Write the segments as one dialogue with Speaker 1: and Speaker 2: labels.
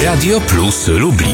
Speaker 1: Radio Plus Lublin.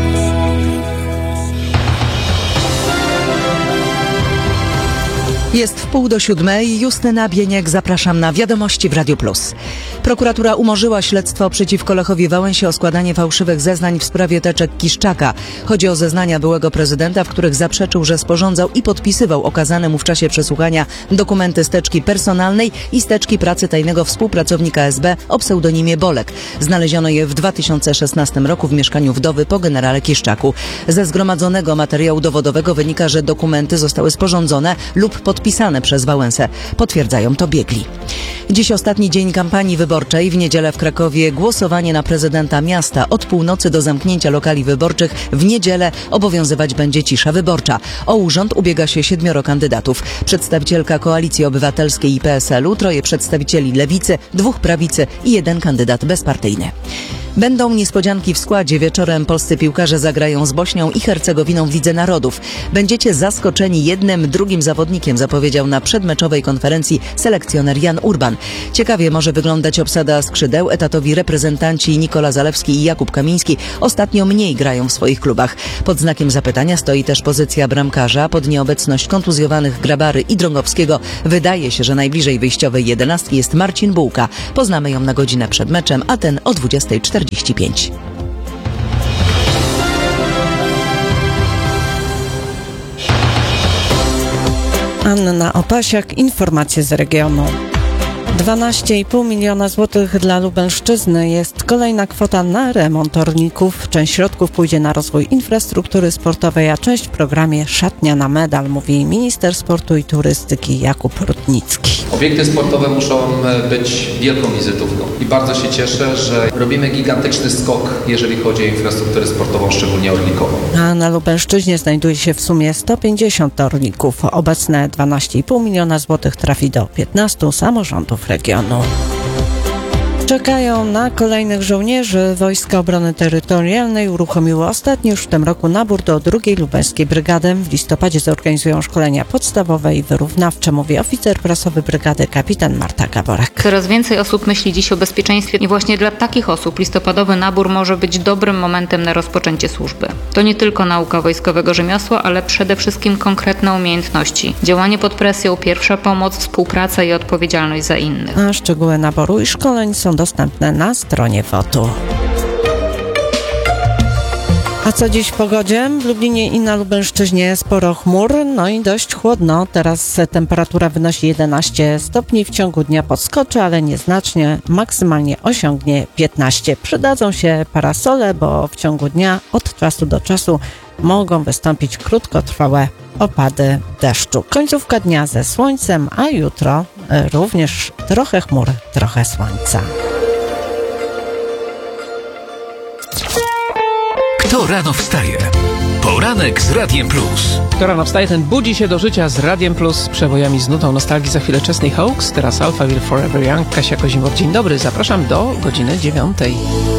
Speaker 2: Jest 6:30. Justyna Bieniek, zapraszam na Wiadomości w Radio Plus. Prokuratura umorzyła śledztwo przeciwko Lechowi Wałęsie o składanie fałszywych zeznań w sprawie teczek Kiszczaka. Chodzi o zeznania byłego prezydenta, w których zaprzeczył, że sporządzał i podpisywał okazane mu w czasie przesłuchania dokumenty z teczki personalnej i z teczki pracy tajnego współpracownika SB o pseudonimie Bolek. Znaleziono je w 2016 roku w mieszkaniu wdowy po generale Kiszczaku. Ze zgromadzonego materiału dowodowego wynika, że dokumenty zostały sporządzone lub podpisane przez Wałęsę. Potwierdzają to biegli. Dziś ostatni dzień kampanii wyborczej. W niedzielę w Krakowie głosowanie na prezydenta miasta. Od północy do zamknięcia lokali wyborczych w niedzielę obowiązywać będzie cisza wyborcza. O urząd ubiega się 7 kandydatów. Przedstawicielka Koalicji Obywatelskiej i PSL-u, 3 przedstawicieli Lewicy, 2 prawicy i 1 kandydat bezpartyjny. Będą niespodzianki w składzie. Wieczorem polscy piłkarze zagrają z Bośnią i Hercegowiną w Lidze Narodów. Będziecie zaskoczeni jednym, drugim zawodnikiem, zapowiedział na przedmeczowej konferencji selekcjoner Jan Urban. Ciekawie może wyglądać obsada skrzydeł. Etatowi reprezentanci Nikola Zalewski i Jakub Kamiński ostatnio mniej grają w swoich klubach. Pod znakiem zapytania stoi też pozycja bramkarza. Pod nieobecność kontuzjowanych Grabary i Drągowskiego wydaje się, że najbliżej wyjściowej 11 jest Marcin Bułka. Poznamy ją na godzinę przed meczem, a ten o 20:45.
Speaker 3: Anna Opasiak, informacje z regionu. 12,5 miliona złotych dla Lubelszczyzny jest kolejna kwota na remont torników. Część środków pójdzie na rozwój infrastruktury sportowej, a część w programie Szatnia na medal, mówi minister sportu i turystyki Jakub Rutnicki.
Speaker 4: Obiekty sportowe muszą być wielką wizytówką i bardzo się cieszę, że robimy gigantyczny skok, jeżeli chodzi o infrastrukturę sportową, szczególnie orlikową.
Speaker 3: A na Lubelszczyźnie znajduje się w sumie 150 torników. Obecne 12,5 miliona złotych trafi do 15 samorządów regionu. Czekają na kolejnych żołnierzy. Wojska Obrony Terytorialnej uruchomiły ostatni już w tym roku nabór do 2. Lubelskiej Brygady. W listopadzie zorganizują szkolenia podstawowe i wyrównawcze, mówi oficer prasowy brygady kapitan Marta Gaborek.
Speaker 5: Coraz więcej osób myśli dziś o bezpieczeństwie i właśnie dla takich osób listopadowy nabór może być dobrym momentem na rozpoczęcie służby. To nie tylko nauka wojskowego rzemiosła, ale przede wszystkim konkretne umiejętności. Działanie pod presją, pierwsza pomoc, współpraca i odpowiedzialność za innych.
Speaker 3: A szczegóły naboru i szkoleń są dostępne na stronie WOT-u. A co dziś w pogodzie? W Lublinie i na Lubelszczyźnie sporo chmur, no i dość chłodno. Teraz temperatura wynosi 11 stopni, w ciągu dnia podskoczy, ale nieznacznie, maksymalnie osiągnie 15. Przydadzą się parasole, bo w ciągu dnia od czasu do czasu mogą wystąpić krótkotrwałe opady deszczu. Końcówka dnia ze słońcem, a jutro również trochę chmur, trochę słońca.
Speaker 1: Kto rano wstaje? Poranek z Radiem Plus.
Speaker 6: Kto rano wstaje, ten budzi się do życia z Radiem Plus, przebojami z nutą nostalgii. Za chwilę Chesney Hawkes, teraz Alphaville Forever Young, Kasia Kozimowicz. Dzień dobry, zapraszam do godziny 9.